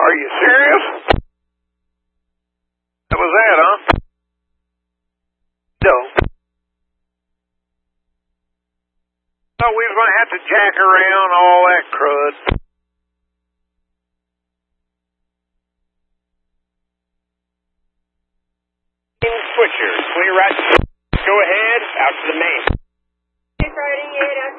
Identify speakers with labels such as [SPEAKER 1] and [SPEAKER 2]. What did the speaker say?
[SPEAKER 1] Are you serious? That was that, huh? No. So we was going to have to jack around all that crud.
[SPEAKER 2] Switcher, clear right. Go ahead, out to the main.